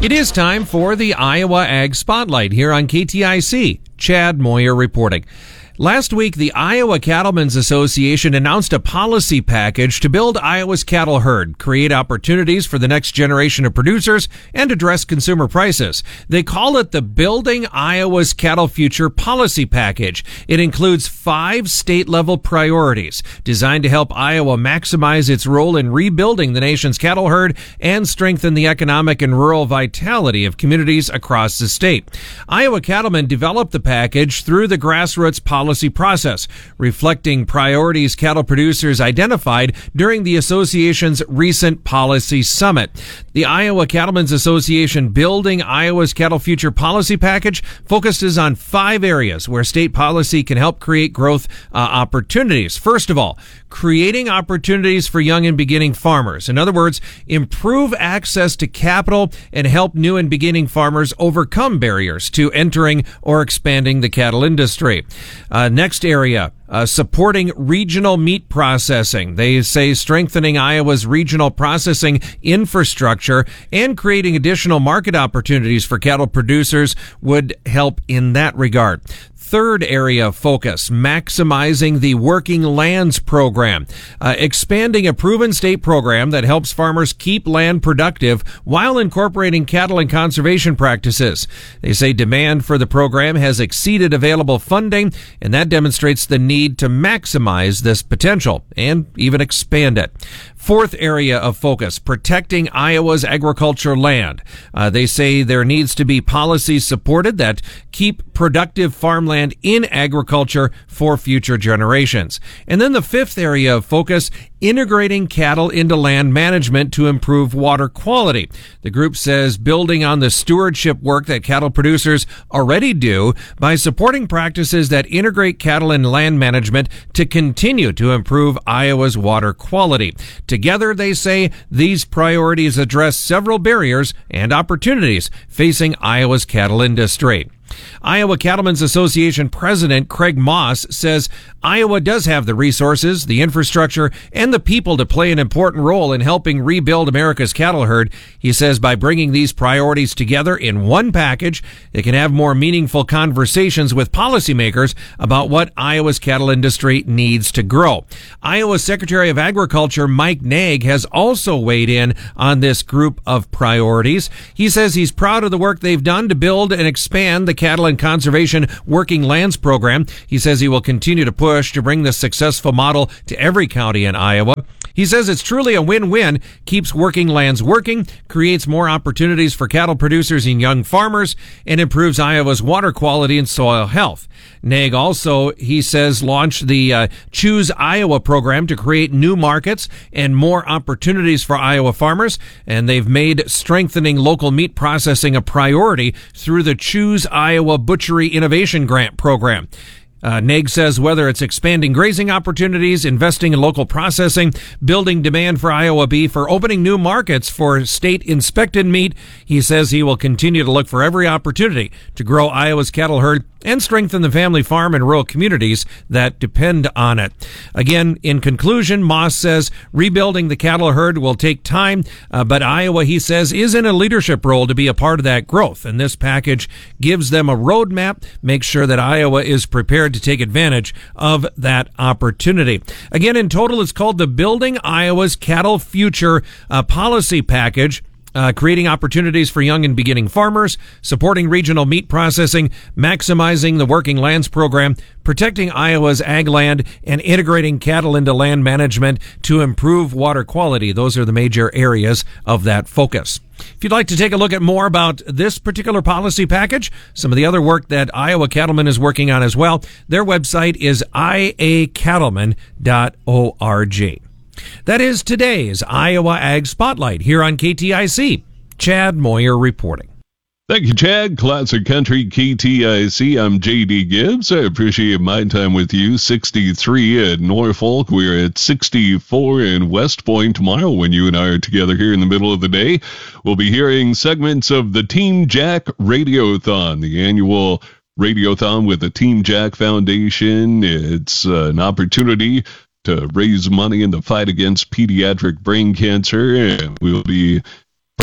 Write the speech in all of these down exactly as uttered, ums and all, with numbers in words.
It is time for the Iowa Ag Spotlight here on K T I C. Chad Moyer reporting. Last week, the Iowa Cattlemen's Association announced a policy package to build Iowa's cattle herd, create opportunities for the next generation of producers, and address consumer prices. They call it the Building Iowa's Cattle Future Policy Package. It includes five state-level priorities designed to help Iowa maximize its role in rebuilding the nation's cattle herd and strengthen the economic and rural vitality of communities across the state. Iowa cattlemen developed the package through the grassroots policy policy process, reflecting priorities cattle producers identified during the association's recent policy summit. The Iowa Cattlemen's Association Building Iowa's Cattle Future Policy Package focuses on five areas where state policy can help create growth uh, opportunities. First of all, creating opportunities for young and beginning farmers. In other words, improve access to capital and help new and beginning farmers overcome barriers to entering or expanding the cattle industry. Uh, next area, uh, supporting regional meat processing. They say strengthening Iowa's regional processing infrastructure and creating additional market opportunities for cattle producers would help in that regard. Third area of focus, maximizing the Working Lands Program, uh, expanding a proven state program that helps farmers keep land productive while incorporating cattle and conservation practices. They say demand for the program has exceeded available funding, and that demonstrates the need to maximize this potential and even expand it. Fourth area of focus, protecting Iowa's agriculture land. Uh, they say there needs to be policies supported that keep productive farmland in agriculture for future generations. And then the fifth area of focus, integrating cattle into land management to improve water quality. The group says building on the stewardship work that cattle producers already do by supporting practices that integrate cattle in land management to continue to improve Iowa's water quality. Together, they say, these priorities address several barriers and opportunities facing Iowa's cattle industry. Iowa Cattlemen's Association President Craig Moss says Iowa does have the resources, the infrastructure, and the people to play an important role in helping rebuild America's cattle herd. He says by bringing these priorities together in one package, they can have more meaningful conversations with policymakers about what Iowa's cattle industry needs to grow. Iowa Secretary of Agriculture Mike Naig has also weighed in on this group of priorities. He says he's proud of the work they've done to build and expand the Cattle and Conservation Working Lands Program. He says he will continue to push to bring this successful model to every county in Iowa. He says it's truly a win-win, keeps working lands working, creates more opportunities for cattle producers and young farmers, and improves Iowa's water quality and soil health. Naig also, he says, launched the uh, Choose Iowa program to create new markets and more opportunities for Iowa farmers, and they've made strengthening local meat processing a priority through the Choose Iowa Butchery Innovation Grant program. Uh, Naig says whether it's expanding grazing opportunities, investing in local processing, building demand for Iowa beef, or opening new markets for state-inspected meat, he says he will continue to look for every opportunity to grow Iowa's cattle herd and strengthen the family farm and rural communities that depend on it. Again, in conclusion, Moss says rebuilding the cattle herd will take time, uh, but Iowa, he says, is in a leadership role to be a part of that growth. And this package gives them a roadmap, makes sure that Iowa is prepared to take advantage of that opportunity. Again, in total, it's called the Building Iowa's Cattle Future uh, Policy Package. Uh, creating opportunities for young and beginning farmers, supporting regional meat processing, maximizing the Working Lands Program, protecting Iowa's ag land, and integrating cattle into land management to improve water quality. Those are the major areas of that focus. If you'd like to take a look at more about this particular policy package, some of the other work that Iowa Cattlemen is working on as well, their website is i a cattlemen dot org. That is today's Iowa Ag Spotlight here on K T I C. Chad Moyer reporting. Thank you, Chad. Classic Country K T I C. I'm J D Gibbs. I appreciate my time with you. sixty-three at Norfolk. We're at sixty-four in West Point tomorrow when you and I are together here in the middle of the day. We'll be hearing segments of the Team Jack Radiothon, the annual Radiothon with the Team Jack Foundation. It's uh, an opportunity to raise money in the fight against pediatric brain cancer, and we'll be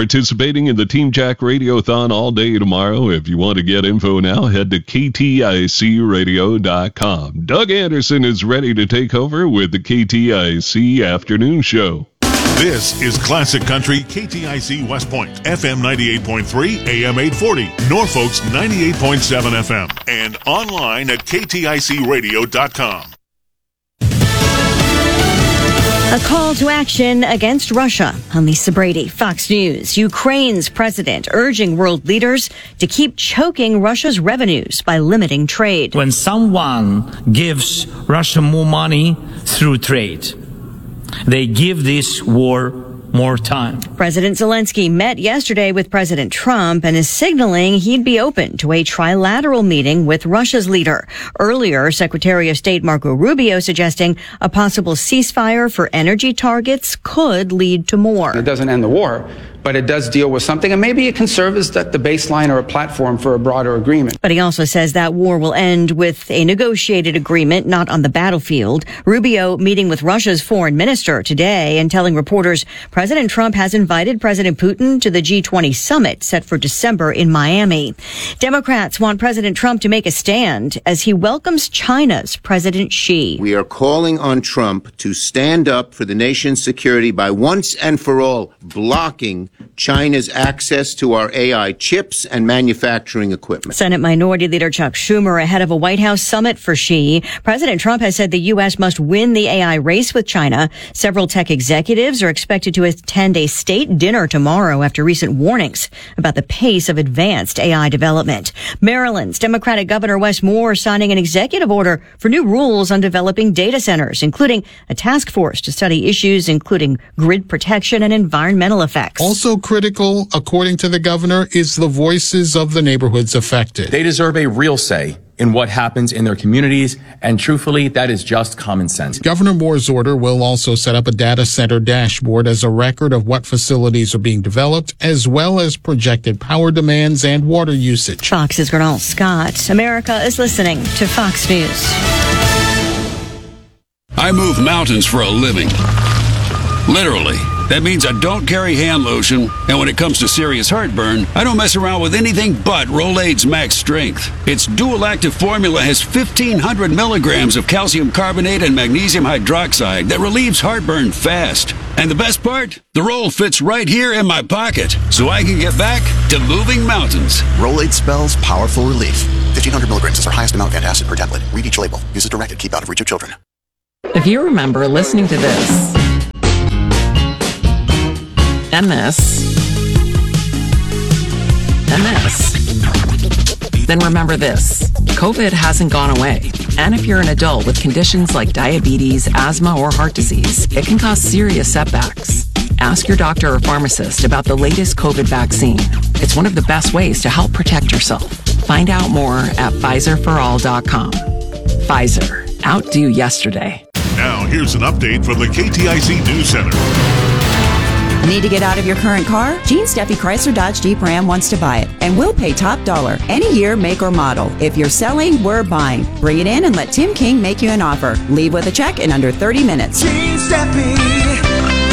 Participating in the Team Jack Radiothon all day tomorrow. If you want to get info now, head to K T I C radio dot com. Doug Anderson is ready to take over with the K T I C Afternoon Show. This is Classic Country K T I C West Point, F M ninety-eight point three, A M eight forty, Norfolk's ninety-eight point seven F M, and online at K T I C radio dot com. A call to action against Russia. I'm Lisa Brady, Fox News. Ukraine's president urging world leaders to keep choking Russia's revenues by limiting trade. When someone gives Russia more money through trade, they give this war more time. President Zelensky met yesterday with President Trump and is signaling he'd be open to a trilateral meeting with Russia's leader. Earlier, Secretary of State Marco Rubio suggesting a possible ceasefire for energy targets could lead to more. It doesn't end the war, but it does deal with something, and maybe it can serve as the baseline or a platform for a broader agreement. But he also says that war will end with a negotiated agreement, not on the battlefield. Rubio meeting with Russia's foreign minister today and telling reporters President Trump has invited President Putin to the G twenty summit set for December in Miami. Democrats want President Trump to make a stand as he welcomes China's President Xi. We are calling on Trump to stand up for the nation's security by once and for all blocking China's access to our A I chips and manufacturing equipment. Senate Minority Leader Chuck Schumer ahead of a White House summit for Xi. President Trump has said the U S must win the A I race with China. Several tech executives are expected to attend a state dinner tomorrow after recent warnings about the pace of advanced A I development. Maryland's Democratic Governor Wes Moore signing an executive order for new rules on developing data centers, including a task force to study issues including grid protection and environmental effects. Also critical, according to the governor, is the voices of the neighborhoods affected. They deserve a real say in what happens in their communities, and truthfully, that is just common sense. Governor Moore's order will also set up a data center dashboard as a record of what facilities are being developed, as well as projected power demands and water usage. Fox's Gernal Scott. America is listening to Fox News. I move mountains for a living. Literally. That means I don't carry hand lotion, and when it comes to serious heartburn, I don't mess around with anything but Rolaids Max Strength. Its dual-active formula has fifteen hundred milligrams of calcium carbonate and magnesium hydroxide that relieves heartburn fast. And the best part? The roll fits right here in my pocket, so I can get back to moving mountains. Rolaids spells powerful relief. fifteen hundred milligrams is our highest amount of antacid per tablet. Read each label. Use as directed. Keep out of reach of children. If you remember listening to this, and this, and this, then remember this. COVID hasn't gone away. And if you're an adult with conditions like diabetes, asthma, or heart disease, it can cause serious setbacks. Ask your doctor or pharmacist about the latest COVID vaccine. It's one of the best ways to help protect yourself. Find out more at Pfizer for all dot com. Pfizer. Outdo yesterday. Now, here's an update from the K T I C News Center. Need to get out of your current car? Gene Steffi Chrysler Dodge Jeep Ram wants to buy it, and we'll pay top dollar. Any year, make, or model. If you're selling, we're buying. Bring it in and let Tim King make you an offer. Leave with a check in under thirty minutes. Gene Steffi.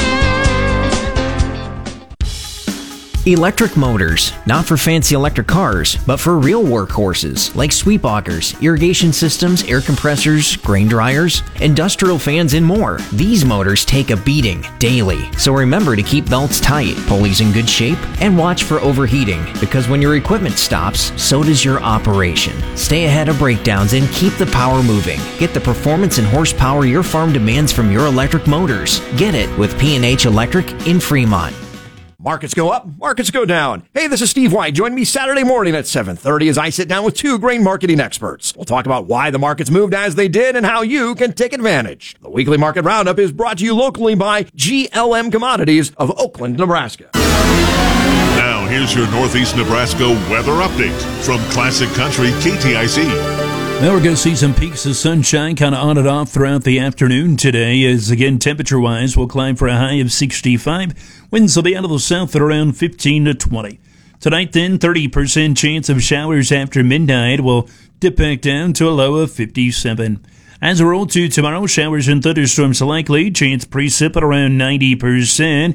Electric motors, not for fancy electric cars, but for real workhorses like sweep augers, irrigation systems, air compressors, grain dryers, industrial fans, and more. These motors take a beating daily, so remember to keep belts tight, pulleys in good shape, and watch for overheating, because when your equipment stops, so does your operation. Stay ahead of breakdowns and keep the power moving. Get the performance and horsepower your farm demands from your electric motors. Get it with P and H Electric in Fremont. Markets go up, markets go down. Hey, this is Steve White. Join me Saturday morning at seven thirty as I sit down with two grain marketing experts. We'll talk about why the markets moved as they did and how you can take advantage. The weekly market roundup is brought to you locally by G L M Commodities of Oakland, Nebraska. Now, here's your Northeast Nebraska weather update from Classic Country K T I C. Now we're going to see some peaks of sunshine kind of on and off throughout the afternoon today, as again, temperature-wise, we'll climb for a high of sixty-five. Winds will be out of the south at around fifteen to twenty. Tonight, then, thirty percent chance of showers after midnight will dip back down to a low of fifty-seven. As we roll to tomorrow, showers and thunderstorms likely, chance precip at around ninety percent.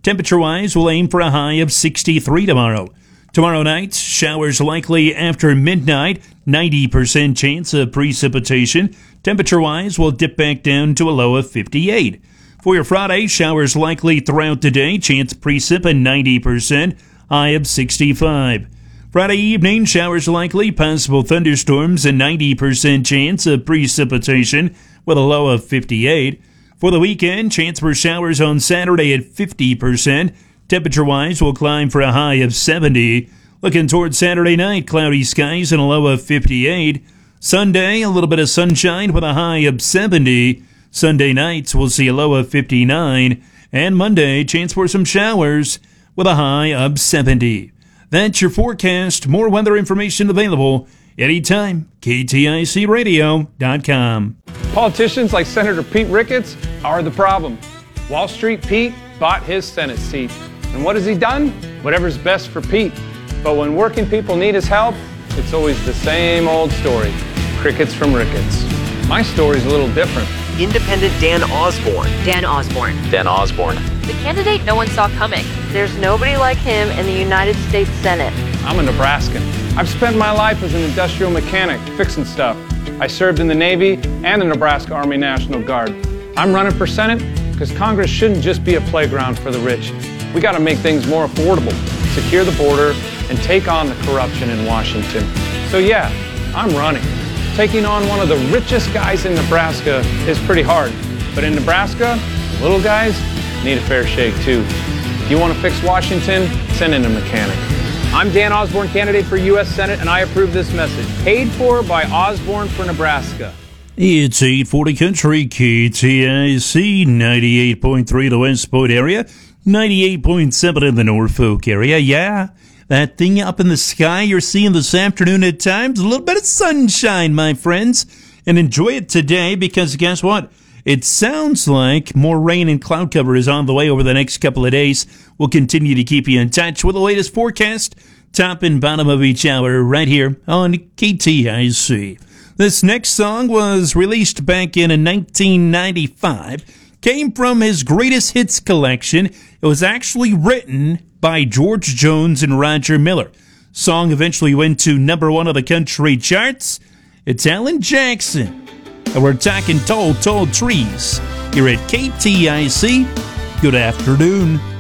Temperature-wise, we'll aim for a high of sixty-three tomorrow. Tomorrow night, showers likely after midnight, ninety percent chance of precipitation. Temperature-wise, we'll dip back down to a low of fifty-eight. For your Friday, showers likely throughout the day, chance of precip at ninety percent, high of sixty-five. Friday evening, showers likely, possible thunderstorms, and ninety percent chance of precipitation with a low of fifty-eight. For the weekend, chance for showers on Saturday at fifty percent. Temperature-wise, we'll climb for a high of seventy. Looking towards Saturday night, cloudy skies and a low of fifty-eight. Sunday, a little bit of sunshine with a high of seventy. Sunday nights, we'll see a low of fifty-nine. And Monday, chance for some showers with a high of seventy. That's your forecast. More weather information available anytime. K T I C radio dot com. Politicians like Senator Pete Ricketts are the problem. Wall Street Pete bought his Senate seat. And what has he done? Whatever's best for Pete. But when working people need his help, it's always the same old story. Crickets from Ricketts. My story's a little different. Independent Dan Osborne. Dan Osborne. Dan Osborne. The candidate no one saw coming. There's nobody like him in the United States Senate. I'm a Nebraskan. I've spent my life as an industrial mechanic, fixing stuff. I served in the Navy and the Nebraska Army National Guard. I'm running for Senate because Congress shouldn't just be a playground for the rich. We got to make things more affordable, secure the border, and take on the corruption in Washington. So yeah, I'm running. Taking on one of the richest guys in Nebraska is pretty hard. But in Nebraska, the little guys need a fair shake too. If you want to fix Washington, send in a mechanic. I'm Dan Osborne, candidate for U S Senate, and I approve this message. Paid for by Osborne for Nebraska. It's eight forty Country, K T I C, ninety-eight point three the West Point area, ninety-eight point seven in the Norfolk area. Yeah, that thing up in the sky you're seeing this afternoon at times, a little bit of sunshine, my friends. And enjoy it today because guess what? It sounds like more rain and cloud cover is on the way over the next couple of days. We'll continue to keep you in touch with the latest forecast, top and bottom of each hour, right here on K T I C. This next song was released back in nineteen ninety-five, came from his greatest hits collection. It was actually written by George Jones and Roger Miller. Song eventually went to number one of the country charts. It's Alan Jackson. And we're talking Tall, Tall Trees here at K T I C. Good afternoon.